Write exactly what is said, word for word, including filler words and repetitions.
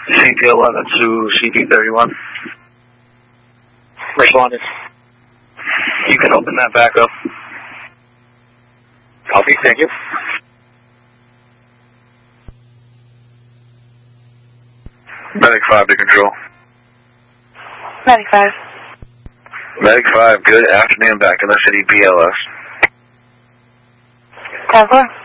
C P eleven to C P thirty-one. Responded. You can open that back up. Copy, thank you. Medic five to control. Medic five. Medic five, good afternoon, back in the city, B L S. ten four.